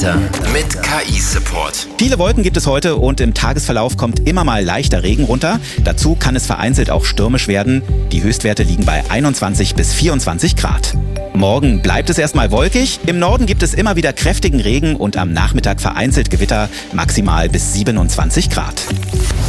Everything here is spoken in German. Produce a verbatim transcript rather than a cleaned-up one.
Mit K I-Support. Viele Wolken gibt es heute und im Tagesverlauf kommt immer mal leichter Regen runter. Dazu kann es vereinzelt auch stürmisch werden. Die Höchstwerte liegen bei einundzwanzig bis vierundzwanzig Grad. Morgen bleibt es erstmal wolkig. Im Norden gibt es immer wieder kräftigen Regen und am Nachmittag vereinzelt Gewitter, maximal bis siebenundzwanzig Grad.